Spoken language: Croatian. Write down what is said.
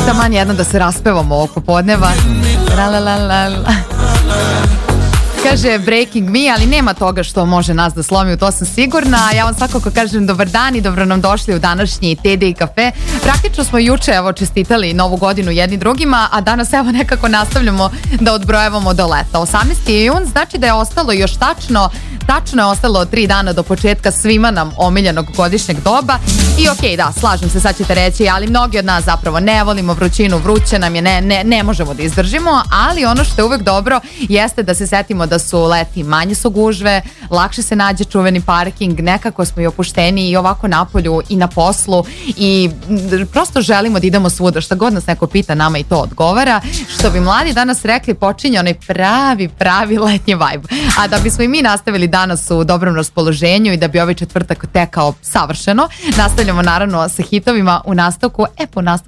Taman jedno da se raspevamo ovog popodneva. Kaže Breaking Me, ali nema toga što može nas da slomi, u to sam sigurna. Ja vam svakako kažem dobar dan i dobro nam došli u današnji TD i kafe. Praktično smo juče čestitali novu godinu jedni drugima, a danas nekako nastavljamo da odbrojavamo do leta. 18. jun znači da je ostalo još tačno je ostalo 3 dana do početka svima nam omiljenog godišnjeg doba. I okej, da, slažem se, sad ćete reći, ali mnogi od nas zapravo ne volimo vrućinu, vruće nam je, ne možemo da izdržimo, ali ono što je uvek dobro jeste da se setimo da su leti, manje su gužve, lakše se nađe čuveni parking, nekako smo i opušteni i ovako napolju i na poslu i prosto želimo da idemo svuda, šta god nas neko pita, nama i to odgovara. Što bi mladi danas rekli, počinje onaj pravi letnji vibe. A da bismo i mi nastavili danas u dobrom raspoloženju i da bi ovaj četvrtak tekao savršeno, nastavljamo naravno sa hitovima u nastavku. Po nastavku